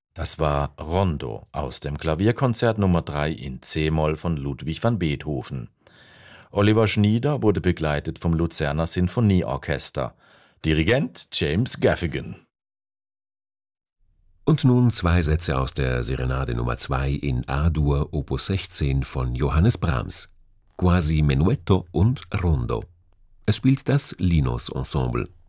Das war Rondo aus dem Klavierkonzert Nummer 3 in c-Moll von Ludwig van Beethoven. Oliver Schnieder wurde begleitet vom Luzerner Sinfonieorchester. Dirigent James Gaffigan. Und nun 2 Sätze aus der Serenade Nummer 2 in A-Dur Opus 16 von Johannes Brahms. Quasi Menuetto und Rondo. Es spielt das Linus Ensemble.